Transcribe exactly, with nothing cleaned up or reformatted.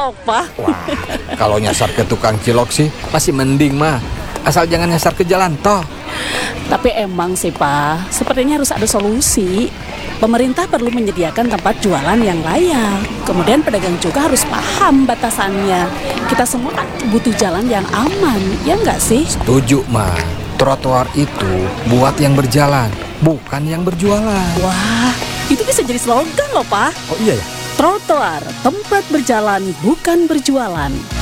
cilok, Pak. Wah, kalau nyasar ke tukang cilok sih masih mending mah. Asal jangan nyasar ke jalan tol. Tapi emang sih, Pak, sepertinya harus ada solusi. Pemerintah perlu menyediakan tempat jualan yang layak. Kemudian pedagang juga harus paham batasannya. Kita semua kan butuh jalan yang aman, ya nggak sih? Setuju, mah. Trotoar itu buat yang berjalan, bukan yang berjualan. Wah, itu bisa jadi slogan loh, Pak. Oh iya ya? Trotoar, tempat berjalan bukan berjualan.